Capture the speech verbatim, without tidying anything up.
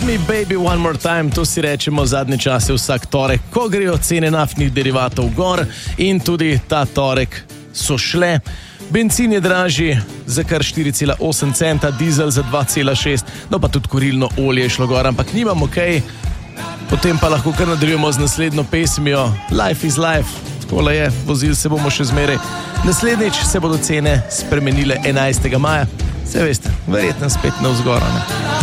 Me Baby One More Time, to si rečemo zadnje čase vsak torek, ko grejo cene naftnih derivatov gor, in tudi ta torek so šle. Bencin je dražji za kar štiri cela osem centa, dizel za dva cela šest, no pa tudi kurilno olje je šlo gor, ampak nimamo kaj. Potem pa lahko kar nadaljujemo z naslednjo pesmijo Life is Life. Takole je, vozili se bomo še zmeraj. Naslednjič se bodo cene spremenile enajstega maja. Se veste, verjetno spet navzgor, ne?